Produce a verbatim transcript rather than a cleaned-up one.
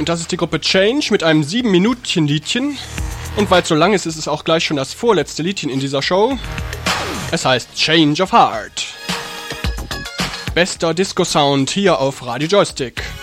Und das ist die Gruppe Change mit einem sieben Minuten Liedchen. Und weil es so lang ist, ist es auch gleich schon das vorletzte Liedchen in dieser Show. Es heißt Change of Heart. Bester Disco-Sound hier auf Radio Joystick.